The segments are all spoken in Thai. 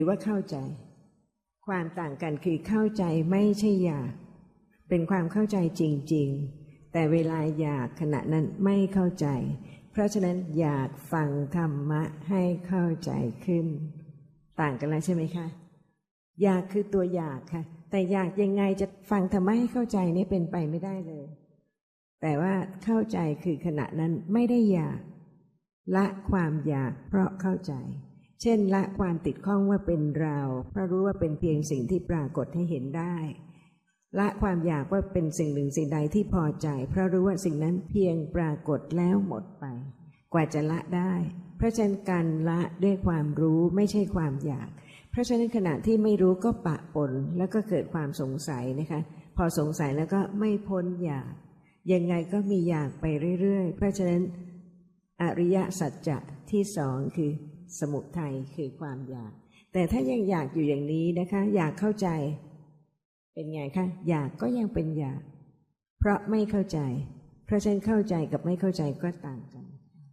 รือว่าเข้าใจความต่างกันคือเข้าใจไม่ใช่อยากเป็นความเข้าใจจริงๆแต่เวลาอยากขณะนั้นไม่เข้าใจเพราะฉะนั้นอยากฟังธรรมะให้เข้าใจขึ้นต่างกันแล้วใช่ไหมคะอยากคือตัวอยากค่ะแต่อยากยังไงจะฟังธรรมะให้เข้าใจนี่เป็นไปไม่ได้เลยแต่ว่าเข้าใจคือขณะนั้นไม่ได้อยากละความอยากเพราะเข้าใจเช่นละความติดข้องว่าเป็นเราเพราะรู้ว่าเป็นเพียงสิ่งที่ปรากฏให้เห็นได้ละความอยากว่าเป็นสิ่งหนึ่งสิ่งใดที่พอใจเพราะรู้ว่าสิ่งนั้นเพียงปรากฏแล้วหมดไปกว่าจะละได้เพราะฉะนั้นการละด้วยความรู้ไม่ใช่ความอยากเพราะฉะนั้นขณะที่ไม่รู้ก็ปะปนแล้วก็เกิดความสงสัยนะคะพอสงสัยแล้วก็ไม่พ้นอยากยังไงก็มีอยากไปเรื่อยๆเพราะฉะนั้นอริยสัจจะที่สองคือสมุทัยคือความอยากแต่ถ้ายังอยากอยู่อย่างนี้นะคะอยากเข้าใจเป็นไงคะอยากก็ยังเป็นอยากเพราะไม่เข้าใจเพราะฉะนั้นเข้าใจกับไม่เข้าใจก็ต่างกัน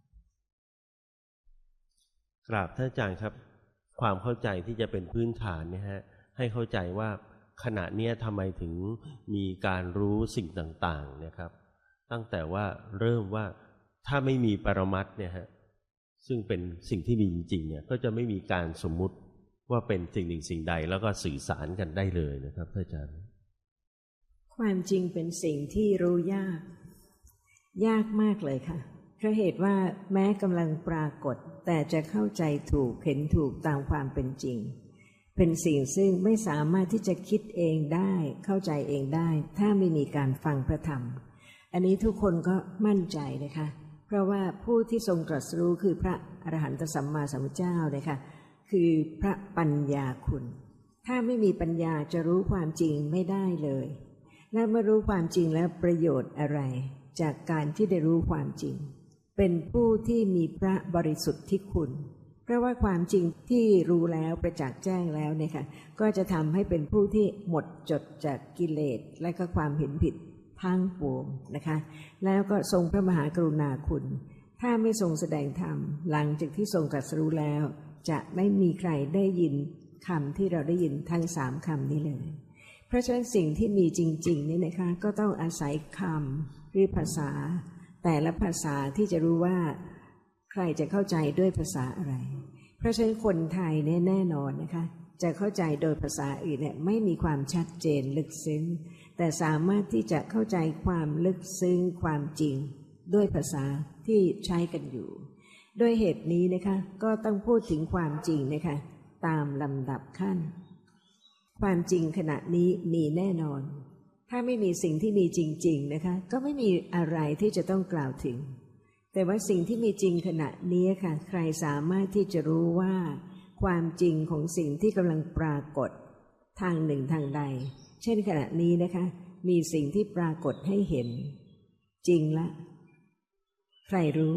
กราบท่านอาจารย์ครับความเข้าใจที่จะเป็นพื้นฐานเนี่ยฮะให้เข้าใจว่าขณะนี้ทำไมถึงมีการรู้สิ่งต่างๆเนี่ยครับตั้งแต่ว่าเริ่มว่าถ้าไม่มีปรมัตถ์เนี่ยฮะซึ่งเป็นสิ่งที่มีจริงๆเนี่ยก็จะไม่มีการสมมุติว่าเป็นสิ่งหนึ่งสิ่งใดแล้วก็สื่อสารกันได้เลยนะครับท่านอาจารย์ความจริงเป็นสิ่งที่รู้ยากมากเลยค่ะเพราะเหตุว่าแม้กำลังปรากฏแต่จะเข้าใจถูกเห็นถูกตามความเป็นจริงเป็นสิ่งซึ่งไม่สามารถที่จะคิดเองได้เข้าใจเองได้ถ้าไม่มีการฟังพระธรรมอันนี้ทุกคนก็มั่นใจนะคะเพราะว่าผู้ที่ทรงตรัสรู้คือพระอรหันตสัมมาสัมพุทธเจ้านะคะคือพระปัญญาคุณถ้าไม่มีปัญญาจะรู้ความจริงไม่ได้เลยและเมื่อรู้ความจริงแล้วประโยชน์อะไรจากการที่ได้รู้ความจริงเป็นผู้ที่มีพระบริสุทธิคุณเพราะว่าความจริงที่รู้แล้วประจักษ์แจ้งแล้วเนี่ยค่ะก็จะทำให้เป็นผู้ที่หมดจดจากกิเลสและก็ความเห็นผิดทั้งปวงนะคะแล้วก็ทรงพระมหากรุณาคุณถ้าไม่ทรงแสดงธรรมหลังจากที่ทรงตรัสรู้แล้วจะไม่มีใครได้ยินคำที่เราได้ยินทั้งสามคำนี้เลยเพราะฉะนั้นสิ่งที่มีจริงๆนี่นะคะก็ต้องอาศัยคำหรือภาษาแต่ละภาษาที่จะรู้ว่าใครจะเข้าใจด้วยภาษาอะไรเพราะฉะนั้นคนไทยเนี่ยแน่นอนนะคะจะเข้าใจโดยภาษาอื่นเนี่ยไม่มีความชัดเจนลึกซึ้งแต่สามารถที่จะเข้าใจความลึกซึ้งความจริงด้วยภาษาที่ใช้กันอยู่ด้วยเหตุนี้นะคะก็ต้องพูดถึงความจริงนะคะตามลำดับขั้นความจริงขณะนี้มีแน่นอนถ้าไม่มีสิ่งที่มีจริงๆนะคะก็ไม่มีอะไรที่จะต้องกล่าวถึงแต่ว่าสิ่งที่มีจริงขณะนี้ค่ะใครสามารถที่จะรู้ว่าความจริงของสิ่งที่กำลังปรากฏทางหนึ่งทางใดเช่นขณะนี้นะคะมีสิ่งที่ปรากฏให้เห็นจริงละใครรู้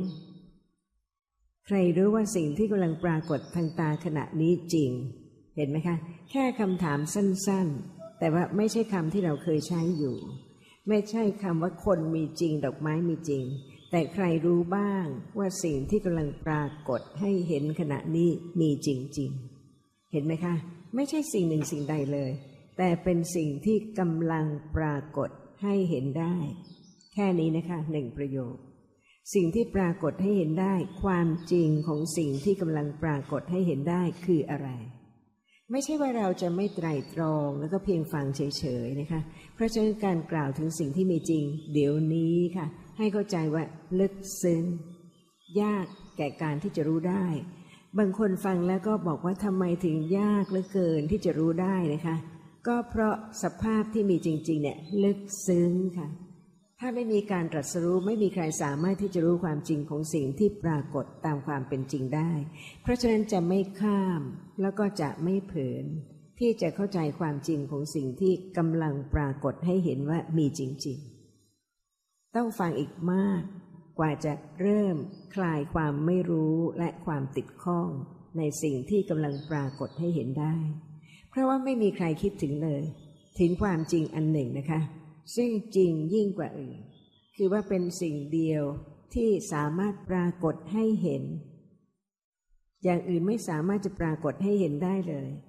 ว่าสิ่งที่กำลังปรากฏทางตาขณะนี้จริงเห็นไหมคะแค่คำถามสั้นๆแต่ว่าไม่ใช่คำที่เราเคยใช้อยู่ไม่ใช่คำว่าคนมีจริงดอกไม้มีจริงแต่ใครรู้บ้างว่าสิ่งที่กำลังปรากฏให้เห็นขณะนี้มีจริงๆเห็นไหมคะไม่ใช่สิ่งหนึ่งสิ่งใดเลยแต่เป็นสิ่งที่กำลังปรากฏให้เห็นได้แค่นี้นะคะหนึ่งประโยคสิ่งที่ปรากฏให้เห็นได้ความจริงของสิ่งที่กำลังปรากฏให้เห็นได้คืออะไรไม่ใช่ว่าเราจะไม่ไตร่ตรองแล้วก็เพียงฟังเฉยๆนะคะเพราะฉะนั้นการกล่าวถึงสิ่งที่มีจริงเดี๋ยวนี้ค่ะให้เข้าใจว่าลึกซึ้งยากแก่การที่จะรู้ได้บางคนฟังแล้วก็บอกว่าทำไมถึงยากเหลือเกินที่จะรู้ได้นะคะก็เพราะสภาพที่มีจริงๆเนี่ยลึกซึ้งค่ะถ้าไม่มีการตรัสรู้ไม่มีใครสามารถที่จะรู้ความจริงของสิ่งที่ปรากฏตามความเป็นจริงได้เพราะฉะนั้นจะไม่ข้ามแล้วก็จะไม่เผลอที่จะเข้าใจความจริงของสิ่งที่กำลังปรากฏให้เห็นว่ามีจริงๆต้องฟังอีกมากกว่าจะเริ่มคลายความไม่รู้และความติดข้องในสิ่งที่กำลังปรากฏให้เห็นได้เพราะว่าไม่มีใครคิดถึงเลยถึงความจริงอันหนึ่งนะคะซึ่งจริงยิ่งกว่าอื่นคือว่าเป็นสิ่งเดียวที่สามารถปรากฏให้เห็นอย่างอื่นไม่สามารถจะปรากฏให้เห็นได้เลย